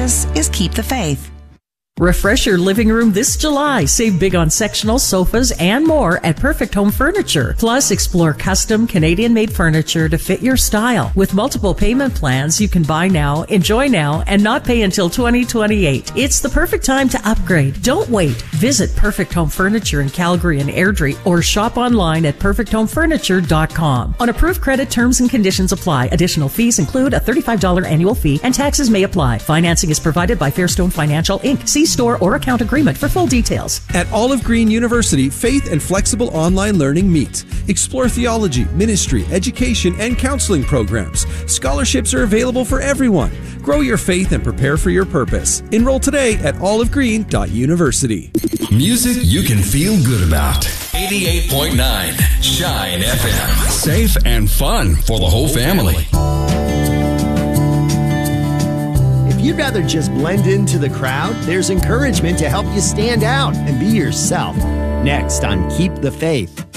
purpose is keep the faith. Refresh your living room this July. Save big on sectionals, sofas, and more at Perfect Home Furniture. Plus, explore custom Canadian-made furniture to fit your style. With multiple payment plans, you can buy now, enjoy now, and not pay until 2028. It's the perfect time to upgrade. Don't wait. Visit Perfect Home Furniture in Calgary and Airdrie or shop online at perfecthomefurniture.com. On approved credit, terms and conditions apply. Additional fees include a $35 annual fee and taxes may apply. Financing is provided by Fairstone Financial, Inc. See store or account agreement for full details. At Olive Green University, faith and flexible online learning meet. Explore theology, ministry, education, and counseling programs. Scholarships are available for everyone. Grow your faith and prepare for your purpose. Enroll today at olivegreen.university. Music you can feel good about. 88.9 Shine FM. Safe and fun for the whole family. If you'd rather just blend into the crowd, there's encouragement to help you stand out and be yourself. Next on Keep the Faith.